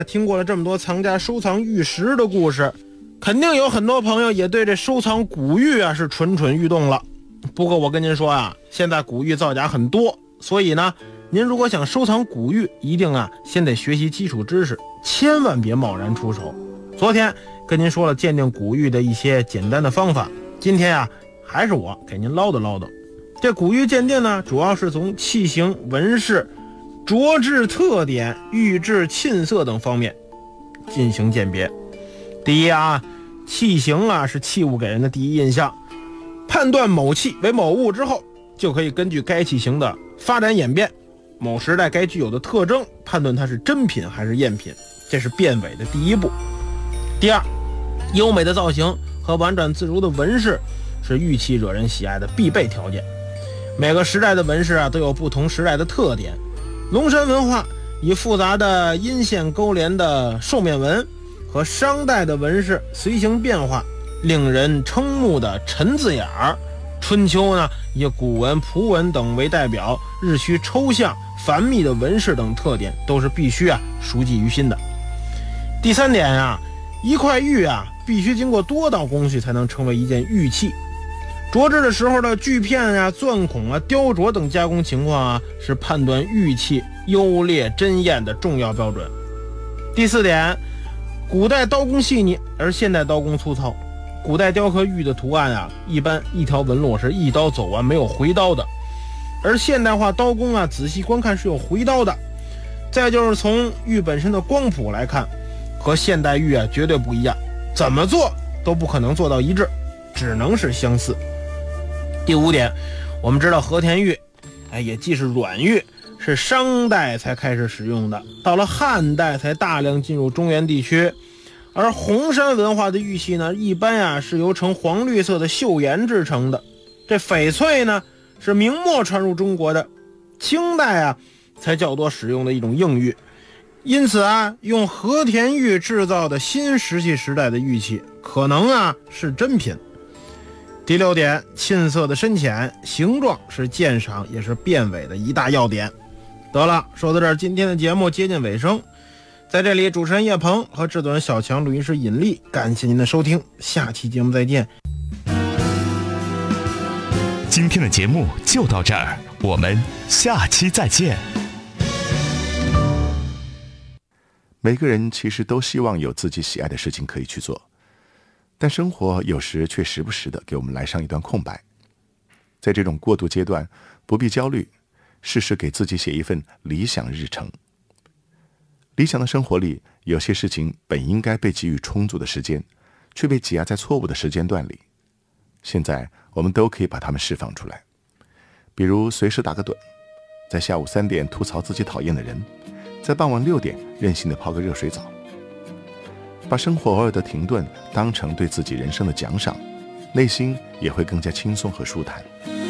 听过了这么多藏家收藏玉石的故事，肯定有很多朋友也对这收藏古玉啊是蠢蠢欲动了。不过我跟您说啊，现在古玉造假很多，所以呢，您如果想收藏古玉，一定啊先得学习基础知识，千万别贸然出手。昨天跟您说了鉴定古玉的一些简单的方法，今天啊还是我给您唠叨唠叨。这古玉鉴定呢，主要是从器型、纹饰、琢制特点、玉质、沁色等方面进行鉴别。第一啊，器型啊是器物给人的第一印象，判断某器为某物之后，就可以根据该器型的发展演变，某时代该具有的特征，判断它是真品还是赝品，这是辨伪的第一步。第二，优美的造型和婉转自如的纹饰是玉器惹人喜爱的必备条件。每个时代的纹饰啊都有不同时代的特点。龙山文化以复杂的阴线勾连的兽面纹和商代的纹饰随形变化，令人瞠目的陈字眼儿，春秋呢以古文、蒲文等为代表，日趋抽象繁密的纹饰等特点都是必须啊熟记于心的。第三点啊，一块玉啊必须经过多道工序才能成为一件玉器。琢制的时候的锯片啊、钻孔啊、雕琢等加工情况啊，是判断玉器优劣真艳的重要标准。第四点，古代刀工细腻，而现代刀工粗糙。古代雕刻玉的图案啊，一般一条纹路是一刀走完，没有回刀的，而现代化刀工啊，仔细观看是有回刀的。再就是从玉本身的光谱来看，和现代玉啊绝对不一样，怎么做都不可能做到一致，只能是相似。第五点，我们知道和田玉也即是软玉，是商代才开始使用的，到了汉代才大量进入中原地区。而红山文化的玉器呢，一般是由呈黄绿色的岫岩制成的。这翡翠呢是明末传入中国的，清代才较多使用的一种硬玉。因此用和田玉制造的新石器时代的玉器可能是真品。第六点，沁色的深浅、形状是鉴赏也是辨伪的一大要点。得了，说到这儿，今天的节目接近尾声。在这里，主持人叶鹏和制作人小强、录音师尹力，感谢您的收听，下期节目再见。 今天的节目就到这儿，我们下期再见。 每个人其实都希望有自己喜爱的事情可以去做，但生活有时却时不时的给我们来上一段空白。在这种过渡阶段，不必焦虑，试试给自己写一份理想日程。理想的生活里，有些事情本应该被给予充足的时间，却被挤压在错误的时间段里。现在我们都可以把它们释放出来，比如随时打个盹，在下午3点吐槽自己讨厌的人，在傍晚6点任性的泡个热水澡。把生活偶尔的停顿当成对自己人生的奖赏，内心也会更加轻松和舒坦。